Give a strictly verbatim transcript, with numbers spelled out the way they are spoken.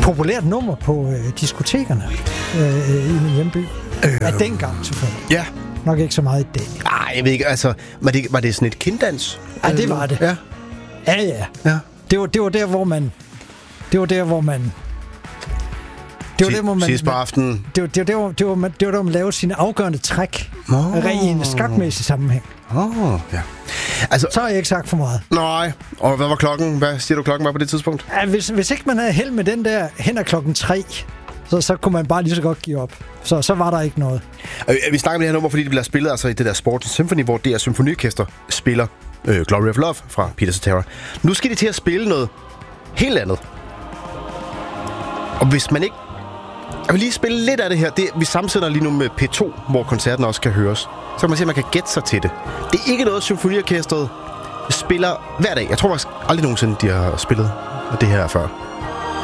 populært nummer på øh, diskotekerne øh, i min hjemby. Øh. Af dengang, selvfølgelig. Ja. Nok ikke så meget i dag. Nej, jeg ved ikke, altså... Var det, var det sådan et kinddans? Ja, det var det. Ja. Ja, ja. ja. Det, var, det var der, hvor man... Det var der, hvor man... Det var der, hvor man... Sidst på aftenen. Det var det, var, det, var, det, var, man, det var der, hvor man lavede sine afgørende træk. Oh. I en skakmæssig sammenhæng. Åh, oh, ja. Altså, så har jeg ikke sagt for meget. Nej. Og hvad var klokken? Hvad siger du klokken var på det tidspunkt? Ja, hvis, hvis ikke man havde held med den der hen ad klokken tre, så, så kunne man bare lige så godt give op. Så, så var der ikke noget. Vi snakker om det her nummer, fordi det bliver spillet altså i det der Sports Symphony, hvor D R Symfoniorkester spiller øh, Glory of Love fra Peter Cetera. Nu skal de til at spille noget helt andet. Og hvis man ikke... Jeg vil lige spille lidt af det her. Det, vi sammensætter lige nu med P to, hvor koncerten også kan høres. Så kan man se, at man kan gætte sig til det. Det er ikke noget, Symfoniorkestret spiller hver dag. Jeg tror faktisk aldrig nogensinde, de har spillet det her før.